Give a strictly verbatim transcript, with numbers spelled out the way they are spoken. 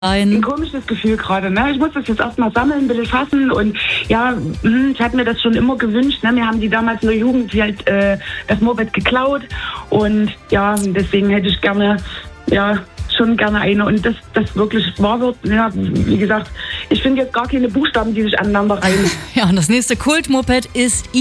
ein Ein komisches Gefühl gerade. Ne? Ich muss das jetzt erstmal sammeln, ein bisschen fassen. Und ja, ich hatte mir das schon immer gewünscht. Ne? Wir haben die damals in der Jugend halt, äh, das Moped geklaut. Und ja, deswegen hätte ich gerne, ja, schon gerne eine. Und das, das wirklich wahr wird, ja, wie gesagt, ich finde jetzt gar keine Buchstaben, die sich aneinander reihen. Ja, und das nächste Kultmoped ist